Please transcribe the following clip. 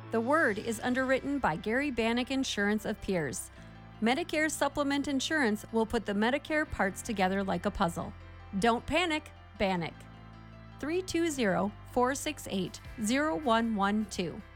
The Word is underwritten by Gary Bannock Insurance of Pierce. Medicare Supplement Insurance will put the Medicare parts together like a puzzle. Don't panic, Bannock. 320-468-0112.